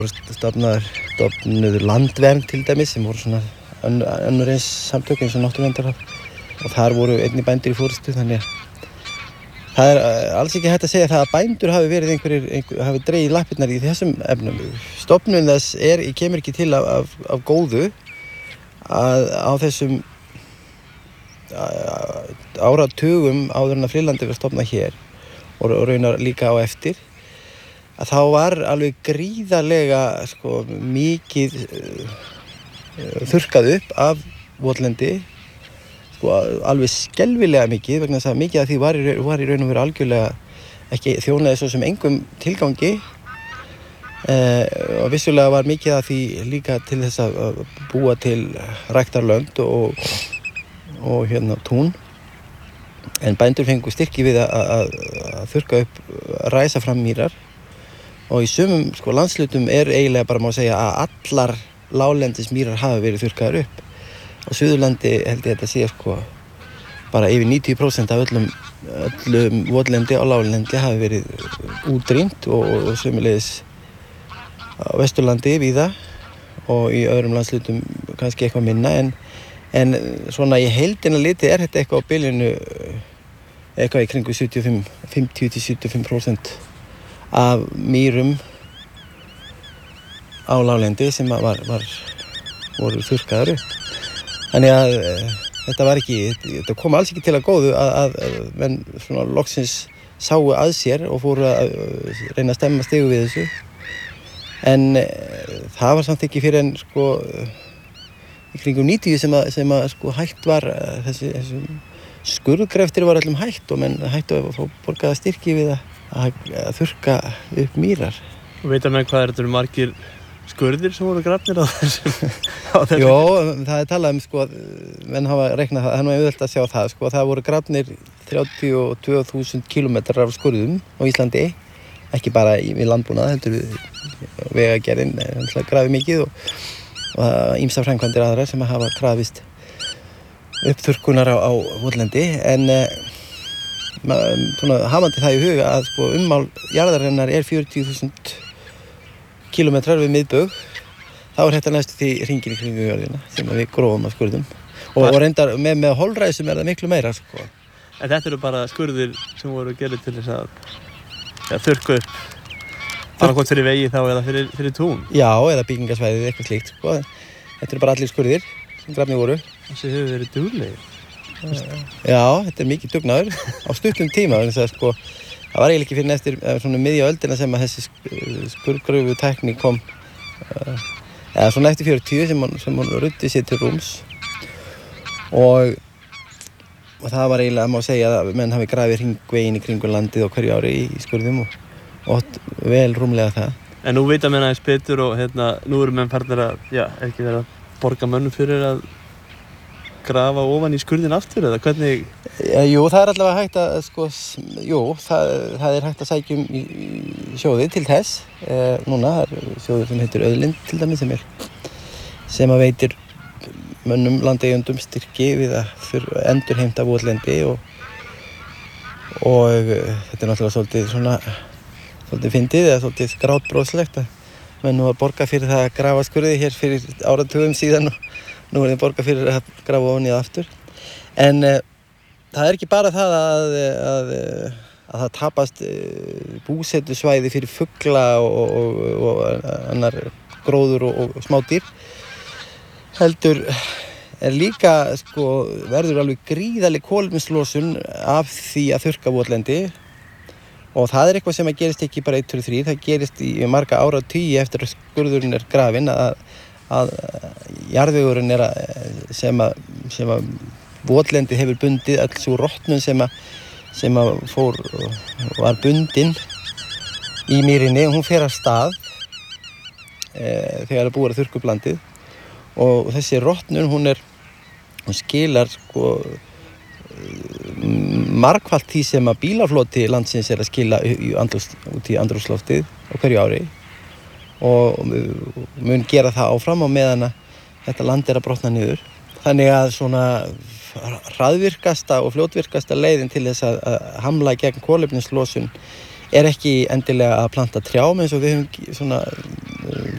Stofnuð landvernd til dæmis sem voru svona önnur eins samtök eins og náttúruverndarráð og þar voru einnig bændur í forystu þannig að það alls ekki hægt að segja það að bændur hafi verið hafi dregið lappirnar í þessum efnum. Stofnun þess kemur ekki til af góðu að á þessum áratugum áður en að friðlandið var stofnað hér og raunar líka á eftir að þá var alveg gríðarlega mikið þurrkað upp af votlendi alveg skelfilega mikið vegna þess að mikið af því var í raun og veru algjörlega ekki þjónaði svo sem engum tilgangi og vissulega var mikið af því líka til þess að búa til ræktarlönd og tún en bændur fengu styrki við að þurrka upp ræsa fram mýrar og í sumum landslutum eiginlega bara má segja að allar láglendismýrar hafa verið þurrkaðar upp á Suðurlandi held ég að þetta sé bara yfir 90% af öllum votlendi á láglendi hafi verið útrýmt og sömuleiðis á Vesturlandi víða og í öðrum landslutum kannski eitthvað minna en svona í heildina litið þetta eitthvað á bilinu eitthvað í kringu 50-75% af mýrum á láglendi sem voru þurrkaðar upp. Þannig að þetta kom alls ekki til að góðu að menn svona loksins sáu að sér og fóru að reyna að stemma stigu við þessu. En það var samt ekki fyrir en í kringum 90 sem að hætt var þessi skurðgreftir var allum hætt og menn hættu að fá borgaða styrki við að þurrka upp mýrar. Og veit að menn hvað þetta margir skurðir sem voru grafnir á þessum? Jó, það talað menn hafa reiknað það, nú auðvelt að sjá það, það voru grafnir 32.000 kilometrar af skurðum á Íslandi, ekki bara við landbúnað, heldur við vegagerðin, grafið mikið og ýmsar framkvæmdir aðrar sem hafa krafist uppþurrkunar á votlendi, en hafandi það í huga að ummál jarðarinnar 40.000 kilometrar við miðbaug, þá þetta næstu því hringinn í kringum jörðina sem við grófum að skurðum og reyndar með holræsum það miklu meira. En þetta eru bara skurðir sem voru gerðir til þess að þurrka upp hvort fyrir vegi þá eða fyrir tún? Já, eða byggingasvæðið, eitthvað slíkt. Þetta eru bara allir skurðir sem grafnir voru. Þessi hefur verið duglegir. Já, þetta mikið dugnaður á stuttum tíma. Það var eiginlega ekki fyrir eftir svona miðja öldina sem að þessi skurðgröfu tækni kom eða svona eftir 40 sem hún ruddi sér til rúms og það var eiginlega má segja að menn hafi grafið hringveginn í kringum landið á hverju ári í skurðum og vel rúmlega það. En nú vita menn aðeins betur og nú eru menn farnir að ekki verið að borga mönnum fyrir að grafa ofan í skurðin aftur eða hvernig? Jú, það allavega hægt að það hægt að sækja í sjóði til þess. Núna sjóður sem heitir Auðlind til dæmis sem að veitir mönnum landeigendum styrki við að endurheimta votlendi og þetta náttúrulega svolítið fyndið eða svolítið grátbroslegt að menn nú að borga fyrir það að grafa skurði hér fyrir áratugum síðan og nú þeim borga fyrir að grafa ofan í það aftur. En það ekki bara það að það tapast búsetusvæði fyrir fugla og annar gróður og smádýr. Heldur líka verður alveg gríðarleg kolefnislosun af því að þurrka votlendi og það eitthvað sem gerist ekki bara 1, 2, 3, það gerist í marga áratugi eftir að skurðurinn grafinn að jarðvegurinn sem að votlendi hefur bundið all sú rotnun sem að var bundin í mýrinni, hún fer af stað þegar búið að þurrka upp landið og þessi rotnun hún skilar margfalt því sem að bílafloti landsins að skila út í andrúmsloftið á hverju ári og mun gera það áfram á meðan að þetta land að brotna niður. Þannig að svona hraðvirkasta og fljótvirkasta leiðin til þess að hamla gegn kolefnislosun ekki endilega að planta trjám eins og við höfum svona